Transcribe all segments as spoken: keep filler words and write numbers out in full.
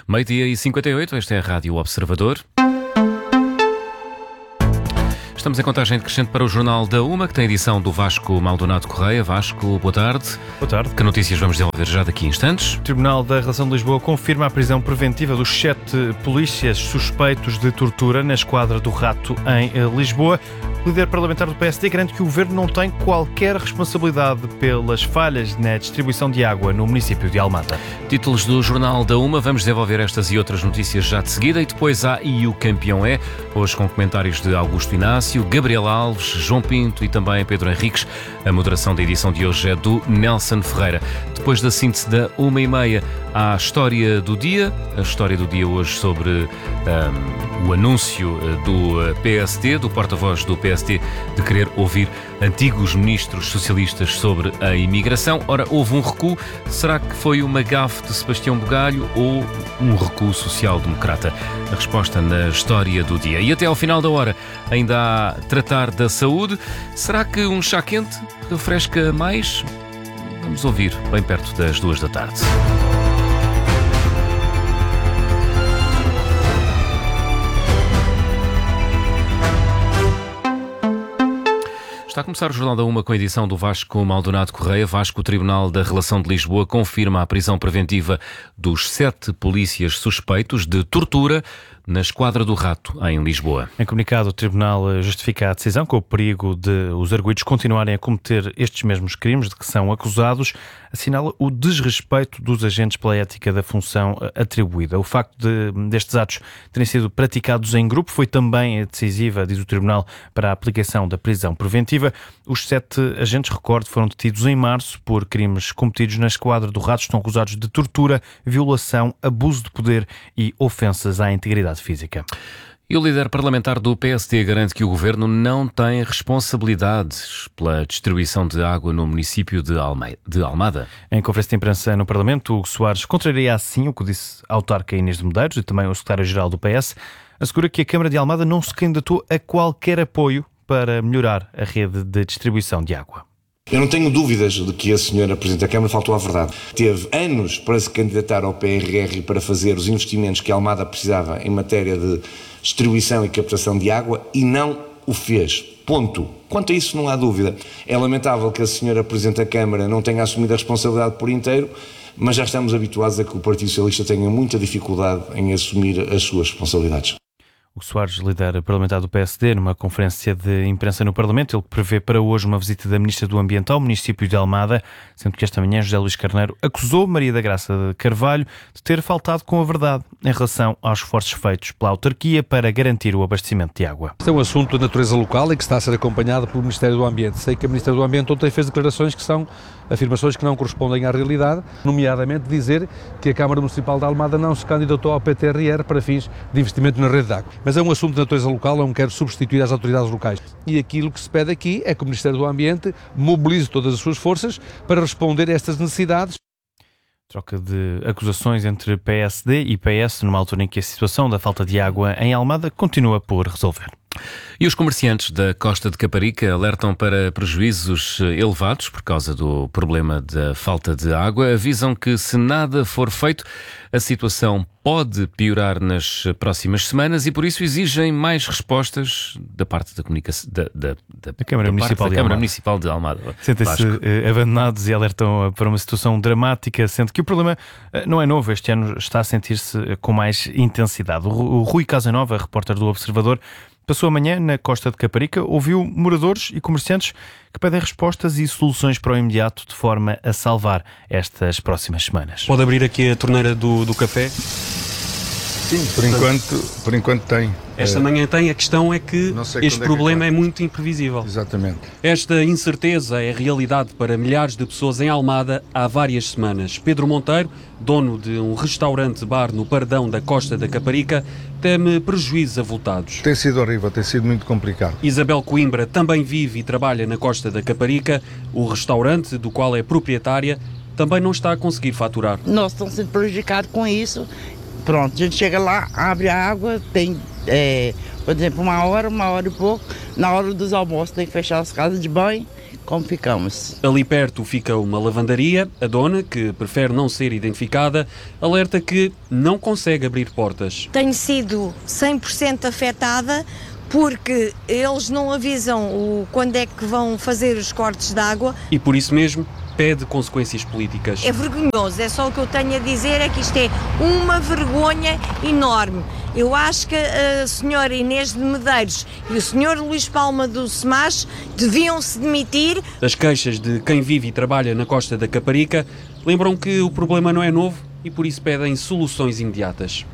Meio-dia e cinquenta e oito, esta é a Rádio Observador. Estamos em contagem decrescente para o Jornal da Uma, que tem edição do Vasco Maldonado Correia. Vasco, boa tarde. Boa tarde. Que notícias vamos desenvolver já daqui a instantes? O Tribunal da Relação de Lisboa confirma a prisão preventiva dos sete polícias suspeitos de tortura na Esquadra do Rato em Lisboa. O líder parlamentar do P S D garante que o Governo não tem qualquer responsabilidade pelas falhas na distribuição de água no município de Almada. Títulos do Jornal da Uma. Vamos desenvolver estas e outras notícias já de seguida. E depois há E o Campeão é, hoje com comentários de Augusto Inácio, Gabriel Alves, João Pinto e também Pedro Henriques. A moderação da edição de hoje é do Nelson Ferreira. Depois da síntese da uma e meia, há a História do Dia. A História do Dia hoje sobre um, o anúncio do P S D, do porta-voz do P S D, de querer ouvir antigos ministros socialistas sobre a imigração. Ora, houve um recuo. Será que foi uma gafe de Sebastião Bugalho ou um recuo social-democrata? A resposta na História do Dia. E até ao final da hora ainda há tratar da saúde. Será que um chá quente refresca mais? Vamos ouvir bem perto das duas da tarde. Está a começar o Jornal da Uma com a edição do Vasco Maldonado Correia. Vasco, o Tribunal da Relação de Lisboa confirma a prisão preventiva dos sete polícias suspeitos de tortura na Esquadra do Rato, em Lisboa. Em comunicado, o Tribunal justifica a decisão com o perigo de os arguidos continuarem a cometer estes mesmos crimes de que são acusados. Assinala o desrespeito dos agentes pela ética da função atribuída. O facto de, destes atos terem sido praticados em grupo foi também decisiva, diz o Tribunal, para a aplicação da prisão preventiva. Os sete agentes, recordo, foram detidos em março por crimes cometidos na Esquadra do Rato. Estão acusados de tortura, violação, abuso de poder e ofensas à integridade física. E o líder parlamentar do P S D garante que o Governo não tem responsabilidades pela distribuição de água no município de, Alme... de Almada. Em conferência de imprensa no Parlamento, Hugo Soares contraria assim o que disse a autarca Inês de Medeiros e também o secretário-geral do P S, assegura que a Câmara de Almada não se candidatou a qualquer apoio para melhorar a rede de distribuição de água. Eu não tenho dúvidas de que a senhora Presidente da Câmara faltou à verdade. Teve anos para se candidatar ao P R R e para fazer os investimentos que a Almada precisava em matéria de distribuição e captação de água e não o fez. Ponto. Quanto a isso não há dúvida. É lamentável que a senhora Presidente da Câmara não tenha assumido a responsabilidade por inteiro, mas já estamos habituados a que o Partido Socialista tenha muita dificuldade em assumir as suas responsabilidades. O Soares, líder parlamentar do P S D, numa conferência de imprensa no Parlamento, ele prevê para hoje uma visita da Ministra do Ambiente ao município de Almada, sendo que esta manhã José Luís Carneiro acusou Maria da Graça de Carvalho de ter faltado com a verdade em relação aos esforços feitos pela autarquia para garantir o abastecimento de água. Este é um assunto de natureza local e que está a ser acompanhado pelo Ministério do Ambiente. Sei que a Ministra do Ambiente ontem fez declarações que são afirmações que não correspondem à realidade, nomeadamente dizer que a Câmara Municipal de Almada não se candidatou ao P T R R para fins de investimento na rede de água. Mas é um assunto de natureza local, eu não quero substituir as autoridades locais. E aquilo que se pede aqui é que o Ministério do Ambiente mobilize todas as suas forças para responder a estas necessidades. Troca de acusações entre P S D e P S numa altura em que a situação da falta de água em Almada continua por resolver. E os comerciantes da Costa de Caparica alertam para prejuízos elevados por causa do problema da falta de água. Avisam que, se nada for feito, a situação pode piorar nas próximas semanas e, por isso, exigem mais respostas da parte da comunicação da, da, da, da Câmara, da Municipal, da de Câmara Municipal de Almada. Sentem-se eh, abandonados e alertam para uma situação dramática, sendo que o problema eh, não é novo. Este ano está a sentir-se com mais intensidade. O, o Rui Casanova, repórter do Observador, passou amanhã na Costa de Caparica, ouviu moradores e comerciantes que pedem respostas e soluções para o imediato de forma a salvar estas próximas semanas. Pode abrir aqui a torneira do, do café? Sim, por enquanto, por enquanto tem. Esta manhã tem. A questão é que este problema é, é muito imprevisível. Exatamente. Esta incerteza é realidade para milhares de pessoas em Almada há várias semanas. Pedro Monteiro, dono de um restaurante-bar no Paredão da Costa da Caparica, teme prejuízos avultados. Tem sido horrível, tem sido muito complicado. Isabel Coimbra também vive e trabalha na Costa da Caparica. O restaurante, do qual é proprietária, também não está a conseguir faturar. Nós estamos sendo prejudicados com isso. Pronto, a gente chega lá, abre a água, tem, é, por exemplo, uma hora, uma hora e pouco. Na hora dos almoços tem que fechar as casas de banho. como ficamos. Ali perto fica uma lavandaria. A dona, que prefere não ser identificada, alerta que não consegue abrir portas. Tenho sido cem por cento afetada porque eles não avisam o, quando é que vão fazer os cortes de água. E por isso mesmo pede consequências políticas. É vergonhoso, é só o que eu tenho a dizer, é que isto é uma vergonha enorme. Eu acho que a senhora Inês de Medeiros e o senhor Luís Palma do SEMAS deviam se demitir. As queixas de quem vive e trabalha na Costa da Caparica lembram que o problema não é novo e por isso pedem soluções imediatas.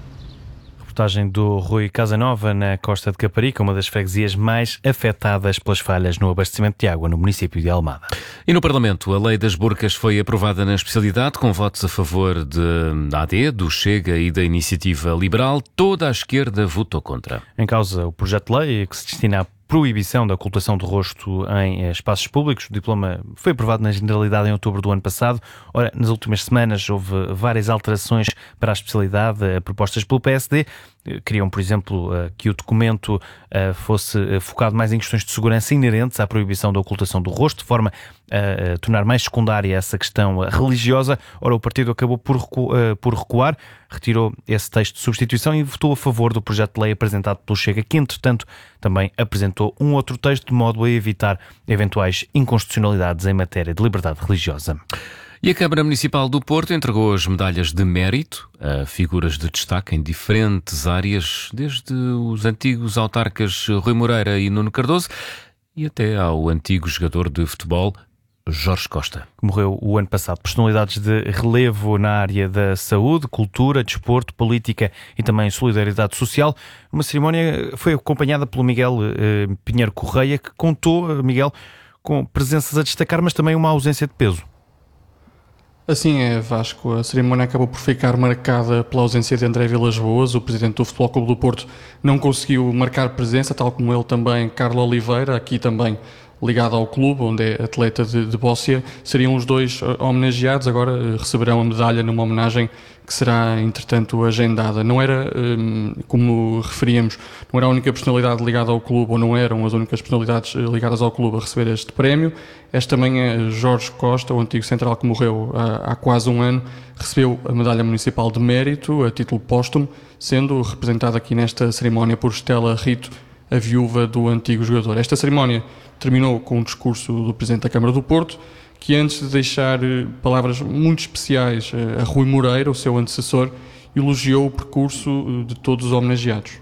Reportagem do Rui Casanova na Costa de Caparica, uma das freguesias mais afetadas pelas falhas no abastecimento de água no município de Almada. E no Parlamento, a lei das burcas foi aprovada na especialidade, com votos a favor de, da A D, do Chega e da Iniciativa Liberal. Toda a esquerda votou contra. Em causa o projeto de lei que se destina à proibição da ocultação do rosto em espaços públicos. O diploma foi aprovado na Generalidade em outubro do ano passado. Ora, nas últimas semanas houve várias alterações para a especialidade propostas pelo P S D. Queriam, por exemplo, que o documento fosse focado mais em questões de segurança inerentes à proibição da ocultação do rosto, de forma a tornar mais secundária essa questão religiosa. Ora, o partido acabou por recuar, por recuar, retirou esse texto de substituição e votou a favor do projeto de lei apresentado pelo Chega, que, entretanto, também apresentou um outro texto de modo a evitar eventuais inconstitucionalidades em matéria de liberdade religiosa. E a Câmara Municipal do Porto entregou as medalhas de mérito a figuras de destaque em diferentes áreas, desde os antigos autarcas Rui Moreira e Nuno Cardoso e até ao antigo jogador de futebol Jorge Costa. Morreu o ano passado. Personalidades de relevo na área da saúde, cultura, desporto, política e também solidariedade social. Uma cerimónia foi acompanhada pelo Miguel eh, Pinheiro Correia, que contou, Miguel, com presenças a destacar, mas também uma ausência de peso. Assim é, Vasco. A cerimónia acabou por ficar marcada pela ausência de André Vilas Boas. O presidente do Futebol Clube do Porto não conseguiu marcar presença, tal como ele também, Carlos Oliveira, aqui também ligado ao clube, onde é atleta de, de bóssia. Seriam os dois homenageados, agora receberão a medalha numa homenagem que será, entretanto, agendada. Não era, como referíamos, não era a única personalidade ligada ao clube, ou não eram as únicas personalidades ligadas ao clube a receber este prémio. Esta manhã, Jorge Costa, o antigo central que morreu há, há quase um ano, recebeu a medalha municipal de mérito, a título póstumo, sendo representada aqui nesta cerimónia por Estela Rito, a viúva do antigo jogador. Esta cerimónia terminou com um discurso do Presidente da Câmara do Porto, que antes de deixar palavras muito especiais a Rui Moreira, o seu antecessor, elogiou o percurso de todos os homenageados.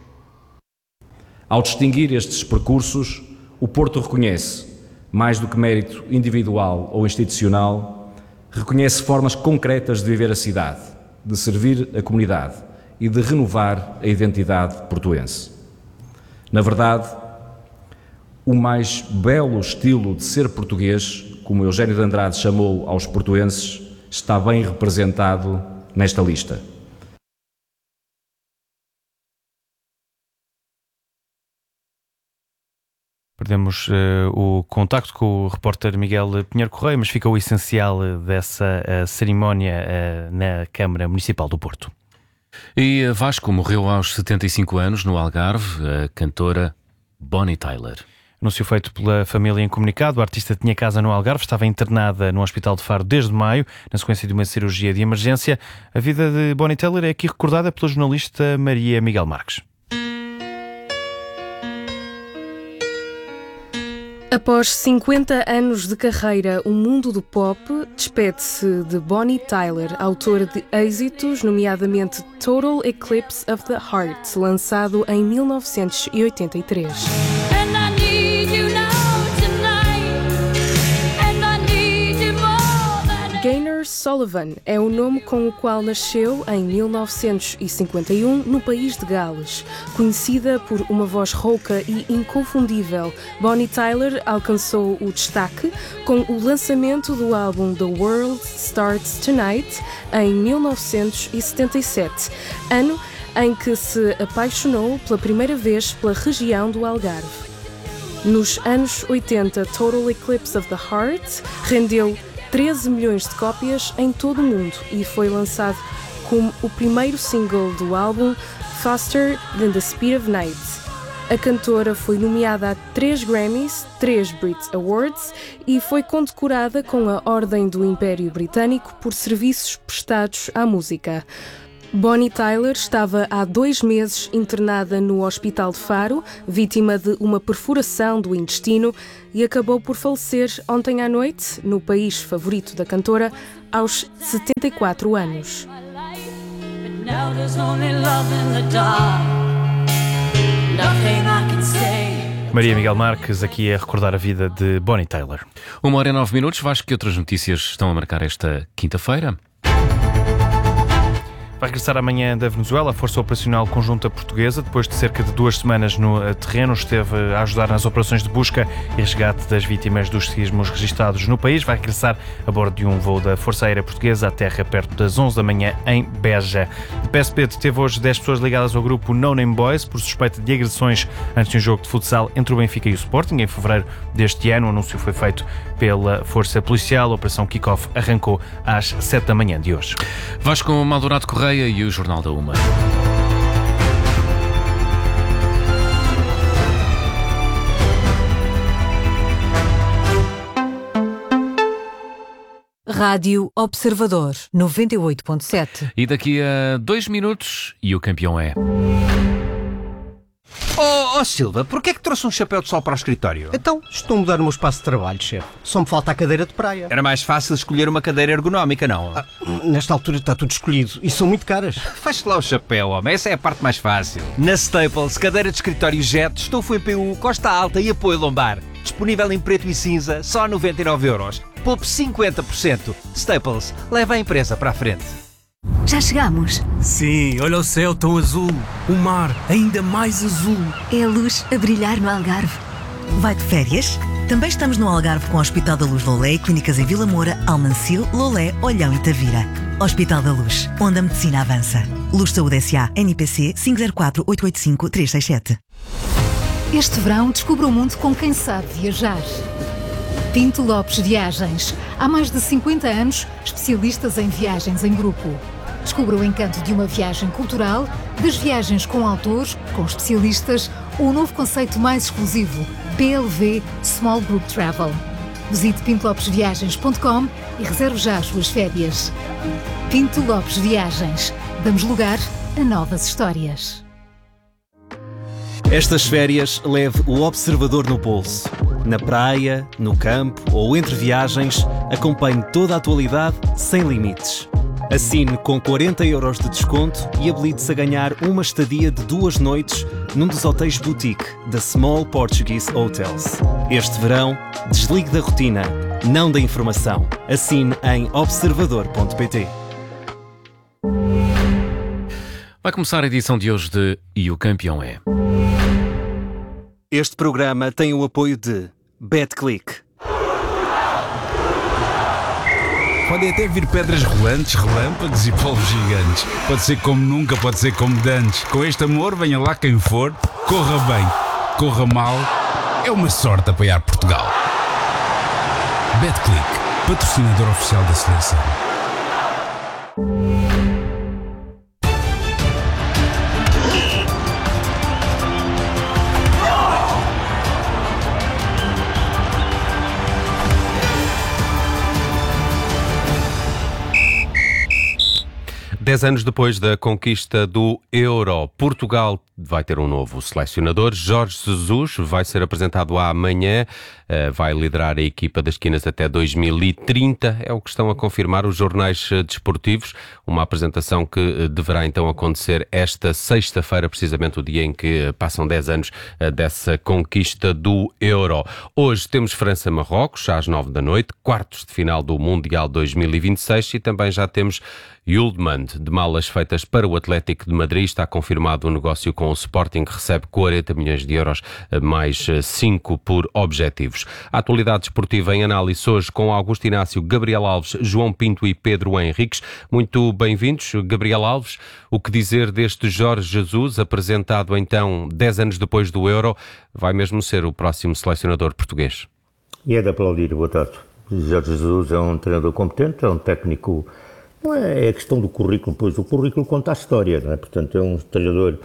Ao distinguir estes percursos, o Porto reconhece, mais do que mérito individual ou institucional, reconhece formas concretas de viver a cidade, de servir a comunidade e de renovar a identidade portuense. Na verdade, o mais belo estilo de ser português, como Eugênio de Andrade chamou aos portuenses, está bem representado nesta lista. Perdemos uh, o contacto com o repórter Miguel Pinheiro Correia, mas fica o essencial dessa uh, cerimónia uh, na Câmara Municipal do Porto. E Vasco morreu aos setenta e cinco anos no Algarve, a cantora Bonnie Tyler. Anúncio feito pela família em comunicado. A artista tinha casa no Algarve, estava internada no Hospital de Faro desde maio, na sequência de uma cirurgia de emergência. A vida de Bonnie Tyler é aqui recordada pela jornalista Maria Miguel Marques. Após cinquenta anos de carreira, o mundo do pop despede-se de Bonnie Tyler, autora de êxitos, nomeadamente Total Eclipse of the Heart, lançado em mil novecentos e oitenta e três. Gaynor Sullivan é o nome com o qual nasceu em mil novecentos e cinquenta e um no país de Gales. Conhecida por uma voz rouca e inconfundível, Bonnie Tyler alcançou o destaque com o lançamento do álbum The World Starts Tonight em mil novecentos e setenta e sete, ano em que se apaixonou pela primeira vez pela região do Algarve. Nos anos oitenta, Total Eclipse of the Heart rendeu treze milhões de cópias em todo o mundo e foi lançado como o primeiro single do álbum Faster Than the Speed of Night. A cantora foi nomeada a três Grammys, três Brit Awards e foi condecorada com a Ordem do Império Britânico por serviços prestados à música. Bonnie Tyler estava há dois meses internada no Hospital de Faro, vítima de uma perfuração do intestino, e acabou por falecer ontem à noite, no país favorito da cantora, aos setenta e quatro anos. Maria Miguel Marques aqui a recordar a vida de Bonnie Tyler. Uma hora e nove minutos. Vasco, que outras notícias estão a marcar esta quinta-feira? Vai regressar amanhã da Venezuela a Força Operacional Conjunta Portuguesa. Depois de cerca de duas semanas no terreno, esteve a ajudar nas operações de busca e resgate das vítimas dos sismos registados no país. Vai regressar a bordo de um voo da Força Aérea Portuguesa à terra perto das onze da manhã em Beja. De P S P deteve hoje dez pessoas ligadas ao grupo No Name Boys por suspeita de agressões antes de um jogo de futsal entre o Benfica e o Sporting em fevereiro deste ano. O anúncio foi feito pela Força Policial. A Operação Kick-Off arrancou às sete da manhã de hoje. Vasco Maldonado Correia e o Jornal da Uma. Rádio Observador, noventa e oito ponto sete. E daqui a dois minutos, e o campeão é... Oh, oh Silva, porquê é que trouxe um chapéu de sol para o escritório? Então, estou a mudar o meu espaço de trabalho, chefe. Só me falta a cadeira de praia. Era mais fácil escolher uma cadeira ergonómica, não? Ah, nesta altura está tudo escolhido e são muito caras. Faz-te lá o chapéu, homem. Essa é a parte mais fácil. Na Staples, cadeira de escritório Jet, estofo em P U, costa alta e apoio lombar. Disponível em preto e cinza, só a noventa e nove euros. Poupe cinquenta por cento. Staples, leva a empresa para a frente. Já chegamos? Sim, olha o céu tão azul, o mar ainda mais azul. É a luz a brilhar no Algarve. Vai de férias? Também estamos no Algarve com o Hospital da Luz Lolé e clínicas em Vila Moura, Almancil, Lolé, Olhão e Tavira. Hospital da Luz, onde a medicina avança. Luz Saúde S A, N P C cinco zero quatro, oito oito cinco, três seis sete. Este verão descubra o mundo com quem sabe viajar. Pinto Lopes Viagens. Há mais de cinquenta anos, especialistas em viagens em grupo. Descubra o encanto de uma viagem cultural, das viagens com autores, com especialistas, ou o novo conceito mais exclusivo, P L V Small Group Travel. Visite pinto lopes viagens ponto com e reserve já as suas férias. Pinto Lopes Viagens. Damos lugar a novas histórias. Estas férias, leve o Observador no bolso. Na praia, no campo ou entre viagens, acompanhe toda a atualidade sem limites. Assine com quarenta euros de desconto e habilite-se a ganhar uma estadia de duas noites num dos hotéis boutique da Small Portuguese Hotels. Este verão, desligue da rotina, não da informação. Assine em observador ponto pt. Vai começar a edição de hoje de E o Campeão é... Este programa tem o apoio de BetClick. Podem até vir pedras rolantes, relâmpagos e polvos gigantes. Pode ser como nunca, pode ser como dantes. Com este amor, venha lá quem for, corra bem, corra mal. É uma sorte apoiar Portugal. BetClick, patrocinador oficial da seleção. Dez anos depois da conquista do Euro, Portugal vai ter um novo selecionador. Jorge Jesus vai ser apresentado amanhã, vai liderar a equipa das esquinas até dois mil e trinta, é o que estão a confirmar os jornais desportivos. Uma apresentação que deverá então acontecer esta sexta-feira, precisamente o dia em que passam dez anos dessa conquista do Euro. Hoje temos França-Marrocos, às nove da noite, quartos de final do Mundial dois mil e vinte e seis, e também já temos Yulmand, de malas feitas para o Atlético de Madrid. Está confirmado o negócio com o Sporting, que recebe quarenta milhões de euros, mais cinco por objetivos. A atualidade esportiva em análise hoje com Augusto Inácio, Gabriel Alves, João Pinto e Pedro Henriques. Muito bem-vindos. Gabriel Alves, o que dizer deste Jorge Jesus, apresentado então dez anos depois do Euro, vai mesmo ser o próximo selecionador português? E é de aplaudir, boa tarde. Jorge Jesus é um treinador competente, é um técnico. Não é a questão do currículo, pois o currículo conta a história, não é? Portanto, é um treinador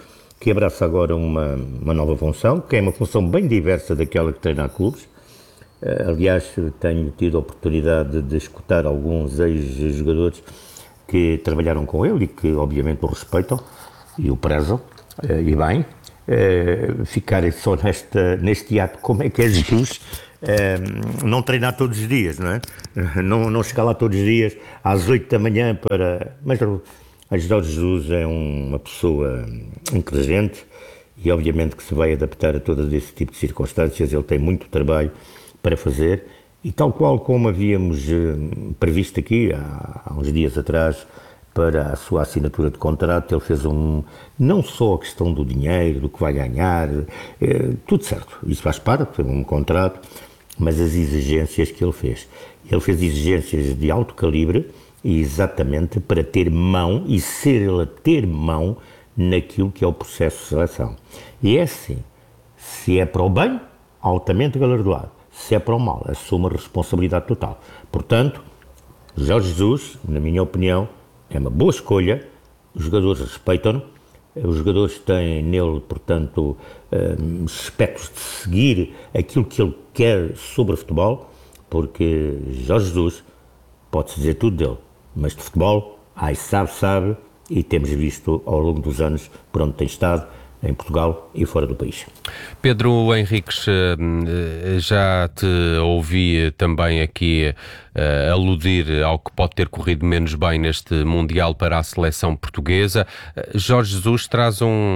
que abraça agora uma, uma nova função, que é uma função bem diversa daquela que treina a clubes. Uh, aliás, tenho tido a oportunidade de escutar alguns ex-jogadores que trabalharam com ele e que obviamente o respeitam e o prezam, uh, e bem, uh, ficarem só nesta, neste ato, como é que é Jesus, uh, não treinar todos os dias, não é? Não, não chegar lá todos os dias às oito da manhã para... Mas a Jorge Jesus é uma pessoa inteligente e obviamente que se vai adaptar a todo esse tipo de circunstâncias, ele tem muito trabalho para fazer e tal qual como havíamos uh, previsto aqui há, há uns dias atrás para a sua assinatura de contrato, ele fez um, não só a questão do dinheiro, do que vai ganhar, uh, tudo certo, isso faz parte, foi um contrato, mas as exigências que ele fez. Ele fez exigências de alto calibre e exatamente para ter mão e ser ele a ter mão naquilo que é o processo de seleção. E é assim, se é para o bem, altamente galardoado. Se é para o mal, assume a responsabilidade total. Portanto, Jorge Jesus, na minha opinião, é uma boa escolha, os jogadores respeitam-no, os jogadores têm nele, portanto, um, aspectos de seguir aquilo que ele quer sobre o futebol, porque Jorge Jesus, pode-se dizer tudo dele, mas de futebol, ai sabe, sabe, e temos visto ao longo dos anos por onde tem estado, em Portugal e fora do país. Pedro Henriques, já te ouvi também aqui uh, aludir ao que pode ter corrido menos bem neste Mundial para a seleção portuguesa. Uh, Jorge Jesus traz um,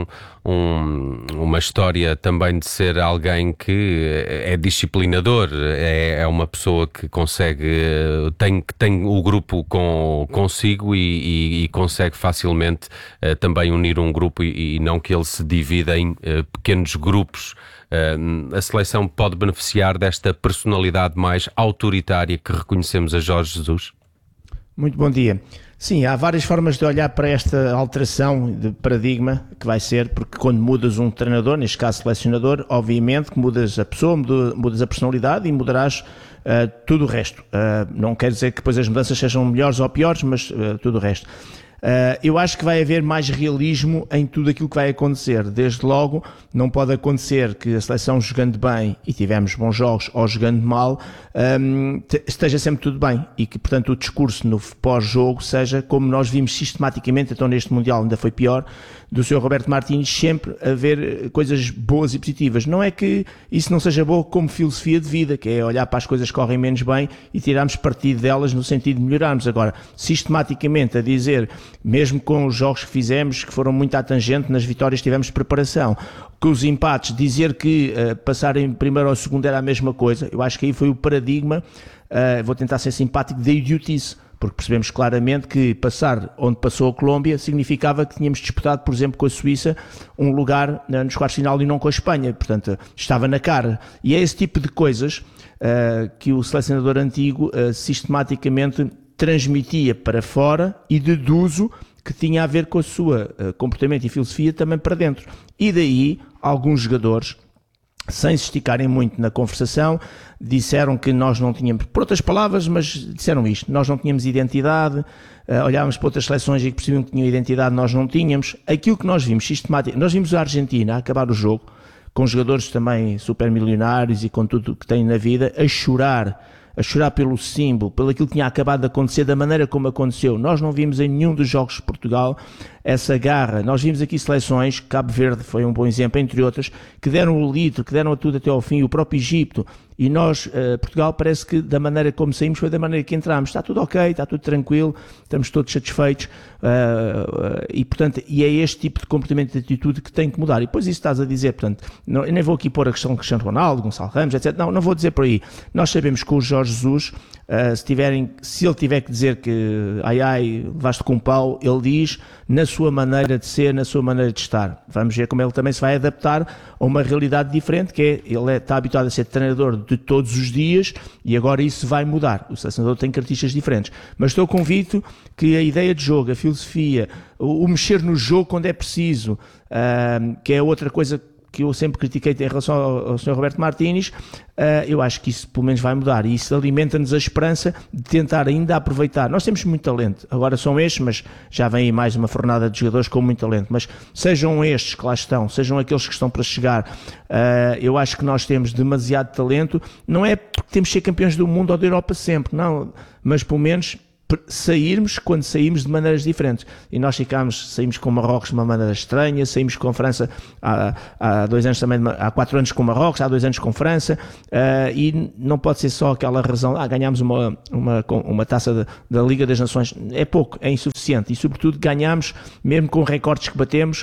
um, uma história também de ser alguém que é disciplinador, é, é uma pessoa que consegue, tem, tem o grupo com, consigo e, e, e consegue facilmente uh, também unir um grupo e, e não que ele se divida em uh, pequenos grupos. Uh, a seleção pode beneficiar desta personalidade mais autoritária que reconhecemos a Jorge Jesus? Muito bom dia. Sim, há várias formas de olhar para esta alteração de paradigma que vai ser, porque quando mudas um treinador, neste caso selecionador, obviamente que mudas a pessoa, mudas a personalidade e mudarás uh, tudo o resto. Uh, não quer dizer que depois as mudanças sejam melhores ou piores, mas uh, tudo o resto. Uh, eu acho que vai haver mais realismo em tudo aquilo que vai acontecer. Desde logo, não pode acontecer que a seleção jogando bem e tivemos bons jogos ou jogando mal, um, esteja sempre tudo bem e que, portanto, o discurso no pós-jogo seja como nós vimos sistematicamente, então neste Mundial ainda foi pior, do senhor Roberto Martins, sempre a ver coisas boas e positivas. Não é que isso não seja bom como filosofia de vida, que é olhar para as coisas que correm menos bem e tirarmos partido delas no sentido de melhorarmos. Agora, sistematicamente a dizer, mesmo com os jogos que fizemos, que foram muito à tangente, nas vitórias tivemos preparação, que os empates, dizer que uh, passar em primeiro ou segundo era a mesma coisa, eu acho que aí foi o paradigma, uh, vou tentar ser simpático, da idiotice, porque percebemos claramente que passar onde passou a Colômbia significava que tínhamos disputado, por exemplo, com a Suíça, um lugar uh, nos quartos de final e não com a Espanha, portanto, uh, estava na cara. E é esse tipo de coisas uh, que o selecionador antigo uh, sistematicamente transmitia para fora e deduzo que tinha a ver com a sua uh, comportamento e filosofia também para dentro. E daí, alguns jogadores, sem se esticarem muito na conversação, disseram que nós não tínhamos, por outras palavras, mas disseram isto, nós não tínhamos identidade, uh, olhávamos para outras seleções e que percebiam que tinham identidade, nós não tínhamos. Aquilo que nós vimos sistemático, nós vimos a Argentina a acabar o jogo, com jogadores também supermilionários e com tudo que têm na vida, a chorar, a chorar pelo símbolo, pelo aquilo que tinha acabado de acontecer, da maneira como aconteceu. Nós não vimos em nenhum dos jogos de Portugal essa garra. Nós vimos aqui seleções, Cabo Verde foi um bom exemplo, entre outras, que deram o litro, que deram a tudo até ao fim, o próprio Egito. E nós, uh, Portugal, parece que da maneira como saímos foi da maneira que entramos. Está tudo ok, está tudo tranquilo, estamos todos satisfeitos uh, uh, e, portanto, e é este tipo de comportamento de atitude que tem que mudar. E depois isso estás a dizer, portanto, não, eu nem vou aqui pôr a questão de Cristiano Ronaldo, Gonçalo Ramos, etcétera. Não, não vou dizer por aí. Nós sabemos que o Jorge Jesus, uh, se, tiverem, se ele tiver que dizer que ai ai, levaste com um pau, ele diz na sua maneira de ser, na sua maneira de estar. Vamos ver como ele também se vai adaptar a uma realidade diferente, que é, ele é, está habituado a ser treinador de todos os dias e agora isso vai mudar. O selecionador tem características diferentes. Mas estou convicto que a ideia de jogo, a filosofia, o, o mexer no jogo quando é preciso, uh, que é outra coisa que eu sempre critiquei em relação ao, ao senhor Roberto Martínez, uh, eu acho que isso pelo menos vai mudar e isso alimenta-nos a esperança de tentar ainda aproveitar. Nós temos muito talento, agora são estes, mas já vem aí mais uma fornada de jogadores com muito talento, mas sejam estes que lá estão, sejam aqueles que estão para chegar, uh, eu acho que nós temos demasiado talento, não é porque temos de ser campeões do mundo ou da Europa sempre, não, mas pelo menos sairmos quando saímos de maneiras diferentes e nós ficámos, saímos com Marrocos de uma maneira estranha, saímos com França há, há dois anos também, há quatro anos com Marrocos, há dois anos com França uh, e não pode ser só aquela razão, ah, ganhámos uma, uma, uma taça da, da Liga das Nações, é pouco, é insuficiente e sobretudo ganhámos, mesmo com recordes que batemos,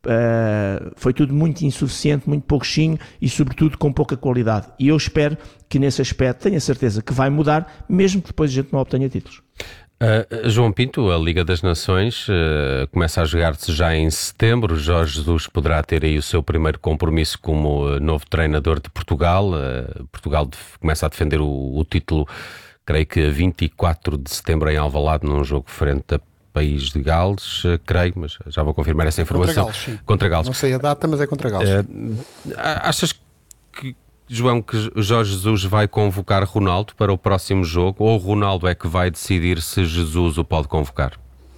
uh, foi tudo muito insuficiente, muito pouquinho e sobretudo com pouca qualidade e eu espero que nesse aspecto tenha certeza que vai mudar, mesmo que depois a gente não obtenha títulos. Uh, João Pinto, a Liga das Nações uh, começa a jogar-se já em setembro. Jorge Jesus poderá ter aí o seu primeiro compromisso como uh, novo treinador de Portugal. Uh, Portugal def- começa a defender o, o título, creio que a vinte e quatro de setembro em Alvalade, num jogo frente a País de Gales, uh, creio, mas já vou confirmar essa informação. Contra Gales, sim. Contra Gales. Não sei a data, mas é contra Gales. Uh, achas que João, que Jorge Jesus vai convocar Ronaldo para o próximo jogo ou Ronaldo é que vai decidir se Jesus o pode convocar?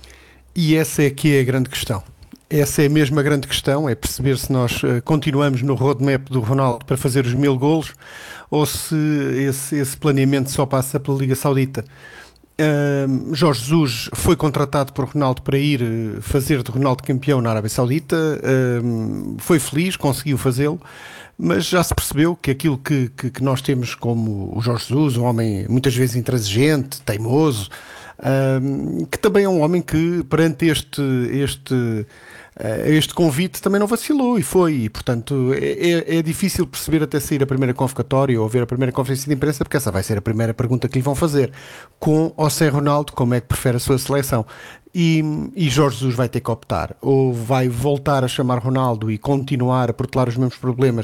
E essa é que é a grande questão. Essa é mesmo a grande questão, é perceber se nós uh, continuamos no roadmap do Ronaldo para fazer os mil golos ou se esse, esse planeamento só passa pela Liga Saudita. Uh, Jorge Jesus foi contratado por Ronaldo para ir uh, fazer de Ronaldo campeão na Arábia Saudita, uh, foi feliz, conseguiu fazê-lo, mas já se percebeu que aquilo que, que, que nós temos como o Jorge Jesus, um homem muitas vezes intransigente, teimoso, uh, que também é um homem que perante este, este, uh, este convite também não vacilou e foi, e portanto é, é difícil perceber até sair a primeira convocatória ou ver a primeira conferência de imprensa, porque essa vai ser a primeira pergunta que lhe vão fazer, com ou sem Ronaldo, como é que prefere a sua seleção. E, e Jorge Jesus vai ter que optar, ou vai voltar a chamar Ronaldo e continuar a protelar os mesmos problemas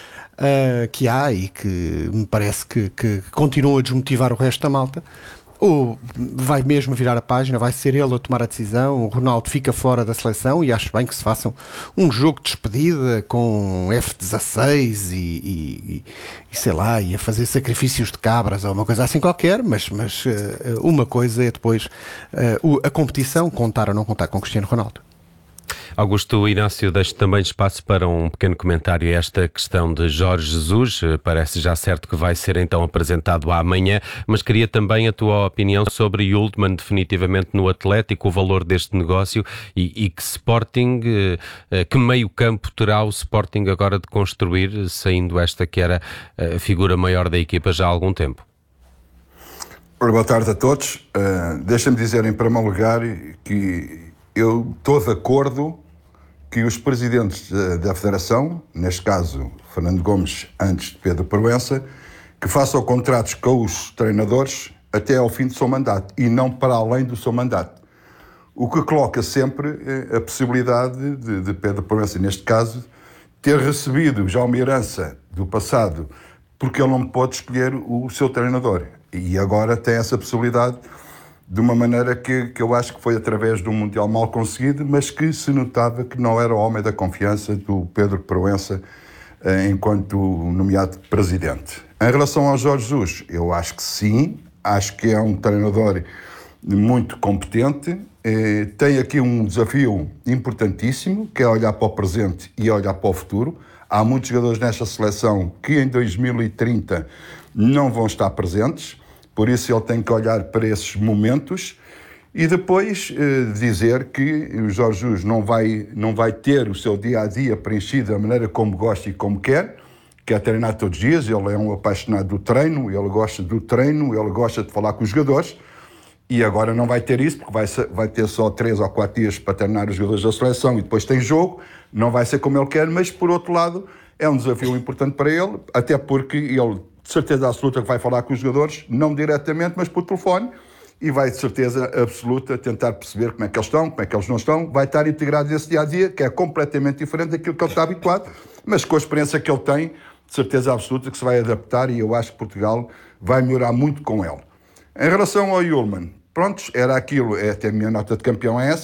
uh, que há e que me parece que, que continuam a desmotivar o resto da malta, ou vai mesmo virar a página, vai ser ele a tomar a decisão, o Ronaldo fica fora da seleção e acho bem que se façam um jogo de despedida com F dezasseis e, e, e sei lá, e a fazer sacrifícios de cabras ou uma coisa assim qualquer, mas, mas uh, uma coisa é depois uh, a competição, contar ou não contar com Cristiano Ronaldo. Augusto Inácio, deixo também espaço para um pequeno comentário a esta questão de Jorge Jesus. Parece já certo que vai ser então apresentado amanhã, mas queria também a tua opinião sobre Yultman definitivamente no Atlético, o valor deste negócio e, e que Sporting, que meio campo terá o Sporting agora de construir, saindo esta que era a figura maior da equipa já há algum tempo. Boa tarde a todos. Uh, deixa-me dizer em primeiro lugar que eu estou de acordo que os presidentes da, da Federação, neste caso Fernando Gomes antes de Pedro Proença, que façam contratos com os treinadores até ao fim do seu mandato e não para além do seu mandato. O que coloca sempre a possibilidade de, de Pedro Proença, neste caso, ter recebido já uma herança do passado porque ele não pode escolher o seu treinador. E agora tem essa possibilidade de uma maneira que, que eu acho que foi através de um Mundial mal conseguido, mas que se notava que não era o homem da confiança do Pedro Proença eh, enquanto nomeado presidente. Em relação ao Jorge Jesus, eu acho que sim, acho que é um treinador muito competente, eh, tem aqui um desafio importantíssimo, que é olhar para o presente e olhar para o futuro. Há muitos jogadores nesta seleção que em dois mil e trinta não vão estar presentes, por isso ele tem que olhar para esses momentos e depois eh, dizer que o Jorge Jesus não vai, não vai ter o seu dia-a-dia preenchido da maneira como gosta e como quer, quer treinar todos os dias, ele é um apaixonado do treino, ele gosta do treino, ele gosta de falar com os jogadores e agora não vai ter isso porque vai, ser, vai ter só três ou quatro dias para treinar os jogadores da seleção e depois tem jogo, não vai ser como ele quer, mas por outro lado é um desafio importante para ele, até porque ele de certeza absoluta que vai falar com os jogadores, não diretamente, mas por telefone, e vai de certeza absoluta tentar perceber como é que eles estão, como é que eles não estão, vai estar integrado nesse dia-a-dia, que é completamente diferente daquilo que ele está habituado, mas com a experiência que ele tem, de certeza absoluta que se vai adaptar e eu acho que Portugal vai melhorar muito com ele. Em relação ao Yulman, pronto, era aquilo, é até a minha nota de campeão é essa,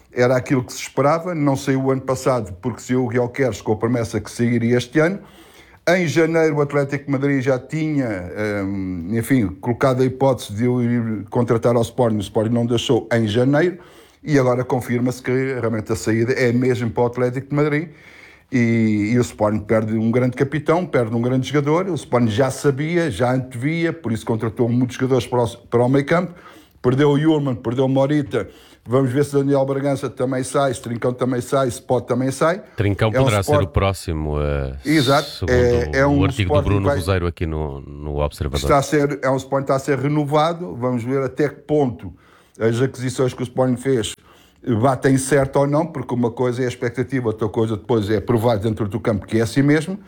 era aquilo que se esperava, não saiu o ano passado porque saiu o Gyökeres com a promessa que sairia este ano. Em janeiro o Atlético de Madrid já tinha, enfim, colocado a hipótese de eu ir contratar ao Sporting, o Sporting não deixou em janeiro, e agora confirma-se que realmente a saída é mesmo para o Atlético de Madrid, e, e o Sporting perde um grande capitão, perde um grande jogador, o Sporting já sabia, já antevia, por isso contratou muitos jogadores para o, para o meio campo, perdeu o Yulman, perdeu o Morita. Vamos ver se Daniel Bragança também sai, se Trincão também sai, se Pode também sai. Trincão é um poderá sport... ser o próximo, uh, Exato. segundo é, é um o artigo do Bruno vai... Roseiro aqui no, no Observador. Está a ser, é um Sporting que está a ser renovado, vamos ver até que ponto as aquisições que o Sporting fez batem certo ou não, porque uma coisa é a expectativa, outra coisa depois é provar dentro do campo que é assim mesmo.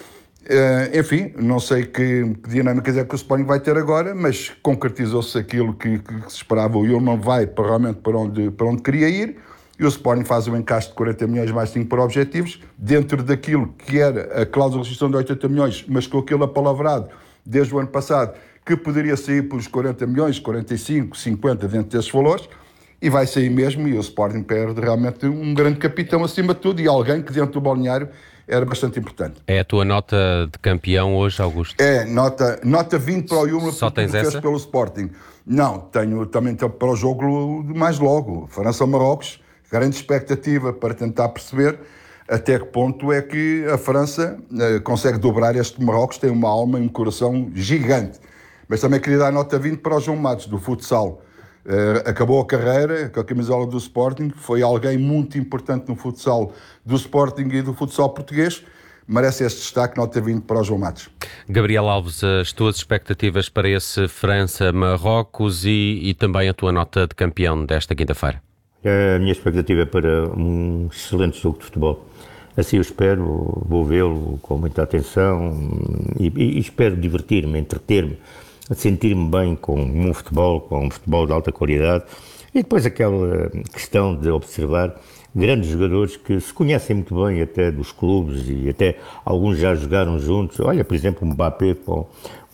Uh, enfim, não sei que, que dinâmicas é que o Sporting vai ter agora, mas concretizou-se aquilo que, que, que se esperava. O Yulman vai para, realmente para onde, para onde queria ir, e o Sporting faz um encaixe de quarenta milhões mais cinco para objetivos, dentro daquilo que era a cláusula de rescisão de oitenta milhões, mas com aquilo apalavrado desde o ano passado, que poderia sair pelos quarenta milhões, quarenta e cinco, cinquenta, dentro desses valores, e vai sair mesmo, e o Sporting perde realmente um grande capitão acima de tudo, e alguém que dentro do balneário era bastante importante. É a tua nota de campeão hoje, Augusto? É, nota, nota vinte para o Yulman, só tens essa? Fez pelo Sporting. Não, tenho também para o jogo mais logo, França-Marrocos, grande expectativa para tentar perceber até que ponto é que a França uh, consegue dobrar este Marrocos, tem uma alma e um coração gigante. Mas também queria dar nota vinte para o João Matos, do futsal. Uh, acabou a carreira com a camisola do Sporting, foi alguém muito importante no futsal do Sporting e do futsal português, merece este destaque, nota vinte para o João Matos. Gabriel Alves, as tuas expectativas para esse França-Marrocos e, e também a tua nota de campeão desta quinta-feira? A minha expectativa é para um excelente jogo de futebol. Assim eu espero, vou vê-lo com muita atenção e, e espero divertir-me, entreter-me, a sentir-me bem com um futebol, com um futebol de alta qualidade, e depois aquela questão de observar grandes jogadores que se conhecem muito bem até dos clubes e até alguns já jogaram juntos. Olha, por exemplo, o Mbappé com,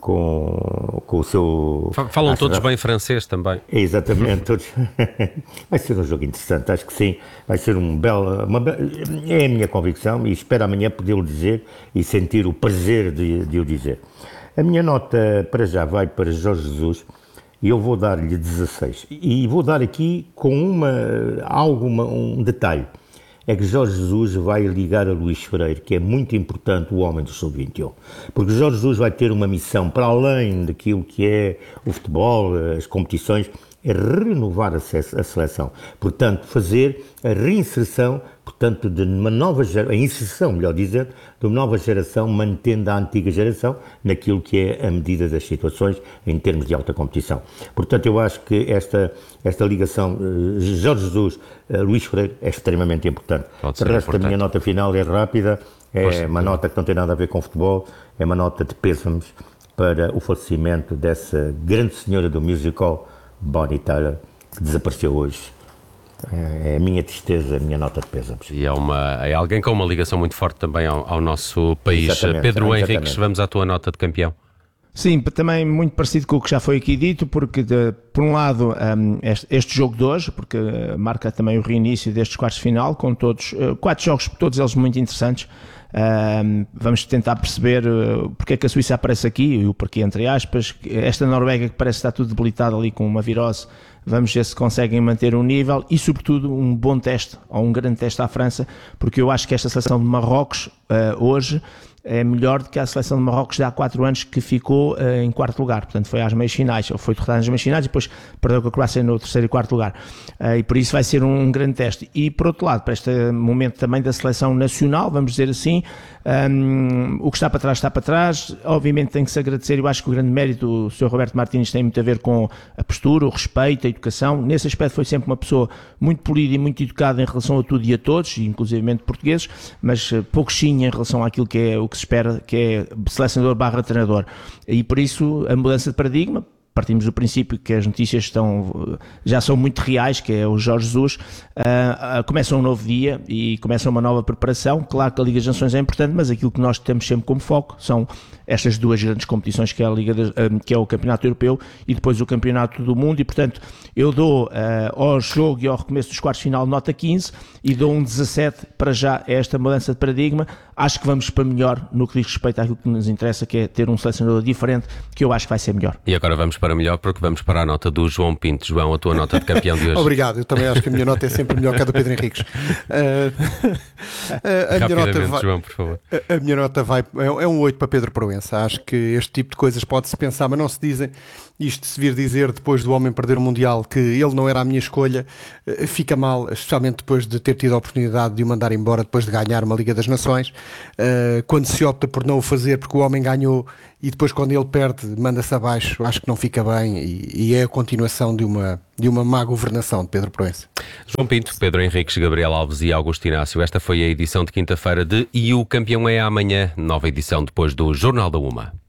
com, com o seu... Falam todos bem francês também. É, exatamente, todos. Vai ser um jogo interessante, acho que sim. Vai ser um belo... Uma be... É a minha convicção e espero amanhã poder-o dizer e sentir o prazer de, de o dizer. A minha nota para já vai para Jorge Jesus e eu vou dar-lhe dezasseis. E vou dar aqui com uma, alguma, um detalhe. É que Jorge Jesus vai ligar a Luís Freire, que é muito importante, o homem do sub vinte e um. Porque Jorge Jesus vai ter uma missão para além daquilo que é o futebol, as competições, é renovar a seleção. Portanto, fazer a reinserção, portanto, de uma nova geração, a inserção, melhor dizer, de uma nova geração, mantendo a antiga geração naquilo que é a medida das situações em termos de alta competição. Portanto, eu acho que esta, esta ligação uh, Jorge Jesus, uh, Luís Freire é extremamente importante. O resto da minha nota final é rápida, é Poxa, uma nota que não tem nada a ver com futebol, é uma nota de pêsames para o falecimento dessa grande senhora do musical, Bonnie Tyler, que desapareceu hoje. É a minha tristeza, a minha nota de pêsames. E é, uma, é alguém com uma ligação muito forte também ao, ao nosso país. Exatamente, Pedro Henriques, vamos à tua nota de campeão. Sim, também muito parecido com o que já foi aqui dito, porque de, por um lado um, este, este jogo de hoje, porque marca também o reinício destes quartos de final, com todos, uh, quatro jogos, todos eles muito interessantes. Um, vamos tentar perceber uh, porque é que a Suíça aparece aqui, e o porquê entre aspas, esta Noruega que parece estar tudo debilitado ali com uma virose, vamos ver se conseguem manter um nível e sobretudo um bom teste, ou um grande teste à França, porque eu acho que esta seleção de Marrocos uh, hoje é melhor do que a seleção de Marrocos de há quatro anos que ficou uh, em quarto lugar, portanto foi às meias finais, ou foi derrotada nas meias finais e depois perdeu com a Croácia no terceiro e quarto lugar, uh, e por isso vai ser um, um grande teste. E por outro lado, para este momento também da seleção nacional, vamos dizer assim, um, o que está para trás está para trás, obviamente tem que se agradecer, eu acho que o grande mérito do senhor Roberto Martínez tem muito a ver com a postura, o respeito, a educação, nesse aspecto foi sempre uma pessoa muito polida e muito educada em relação a tudo e a todos, inclusivamente portugueses, mas uh, pouquinho em relação àquilo que é o que se espera, que é selecionador barra treinador, e por isso a mudança de paradigma partimos do princípio que as notícias estão, já são muito reais, que é o Jorge Jesus, uh, uh, começa um novo dia e começa uma nova preparação. Claro que a Liga das Nações é importante, mas aquilo que nós temos sempre como foco são estas duas grandes competições, que é, a Liga de, uh, que é o Campeonato Europeu e depois o Campeonato do Mundo, e portanto eu dou uh, ao jogo e ao recomeço dos quartos de final nota quinze e dou um dezassete para já a esta mudança de paradigma. Acho que vamos para melhor no que diz respeito àquilo que nos interessa, que é ter um selecionador diferente, que eu acho que vai ser melhor. E agora vamos para melhor, porque vamos para a nota do João Pinto. João, a tua nota de campeão de hoje. Obrigado, eu também acho que a minha nota é sempre melhor que a do Pedro Henriques. Uh, a, a, minha nota vai, João, por favor. A, a minha nota vai, é, é um oito para Pedro Proença. Acho que este tipo de coisas pode-se pensar, mas não se dizem. Isto se vir dizer depois do homem perder o Mundial que ele não era a minha escolha, fica mal, especialmente depois de ter tido a oportunidade de o mandar embora depois de ganhar uma Liga das Nações. Quando se opta por não o fazer porque o homem ganhou e depois quando ele perde manda-se abaixo, acho que não fica bem e, e é a continuação de uma, de uma má governação de Pedro Proença. João Pinto, Pedro Henriques, Gabriel Alves e Augusto Inácio. Esta foi a edição de quinta-feira de E o Campeão é amanhã, nova edição depois do Jornal da Uma.